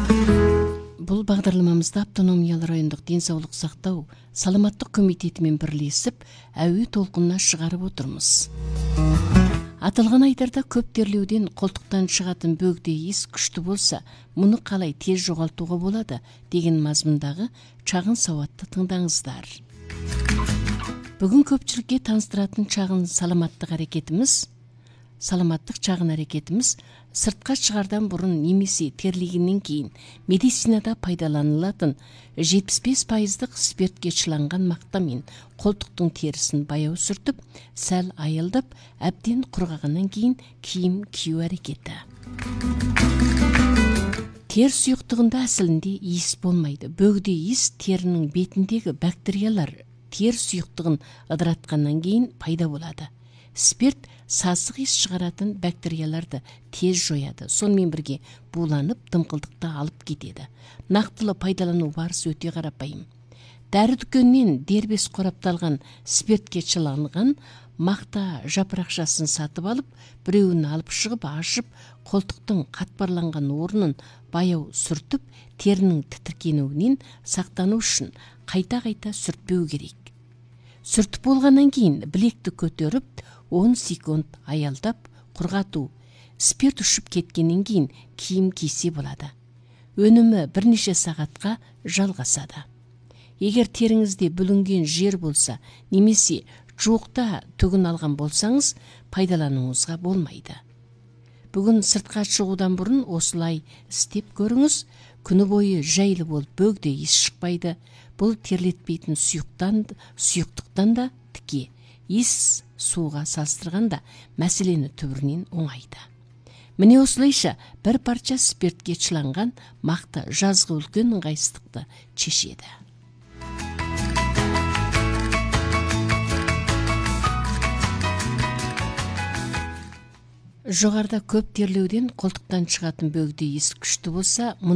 Бұл бағдарламамызда автономиялы райондық денсаулық сақтау саламаттық комитетімен бірлесіп, әуе толқынына шығарып отырмыз. Аталған айдарда көп терлеуден қолтықтан шығатын бөгде иіс күшті болса, мұны қалай тез жоғалтуға болады деген мазмұндағы шағын сауатты тыңдаңыздар. Бүгін көпшілікке таныстыратын саламаттық шағын әрекетіміз сыртқа шығардан бұрын немесе терлегеннен кейін медицинада пайдаланылатын 75% спиртке шыланған мақтамен қолтықтың терісін баяу сүртіп, сәл айылдап, әбден құрғағаннан кейін киім кию әрекеті. Тер сұйықтығында әсілінде иіс болмайды. Бөгде иіс терінің бетіндегі бактериялар тер сұйықтығын ыдыратқаннан кейін пайда болады. Спирт сасық иіс шығаратын бактерияларды тез жояды. Сонымен бірге буланып, дымқылдықты алып кетеді. Нақтылы пайдалану барысы өте қарапайым. Дәрі дүкеннен дербес қорапталған спиртке шыланған мақта жапырақшасын сатып алып, біреуін алып шығып, ашып, қолтықтың қатпарланған орнын баяу сүртіп, терінің тітіркенуінен сақтану үшін қайта-қайта сүртпеу керек. Сүртіп болғаннан кейін білекті көтеріп, 10 секунд аялдап, құрғату. Спирт ұшып кеткеннен кейін киім кисе болады. Өнімі бірнеше сағатқа жалғасады. Егер теріңізде бүлінген жер болса, немесе жуықта түгін алған болсаңыз, пайдалануыңызға болмайды. Бүгін сыртқа шығудан бұрын осылай істеп көріңіз. Күні бойы жайлы болып бөгде иіс шықпайды. Бұл терлетпейтін сұйықтықтан да тіке. Иіс суға салыстырғанда мәселені түбірінен оңайды. Міне осылайша бір парша спиртке шыланған мақта жазғы үлкен ыңғайсыздықты шешеді. Жоғарыда көп терлеуден қолтықтан шығатын бөгде иіс күшті болса,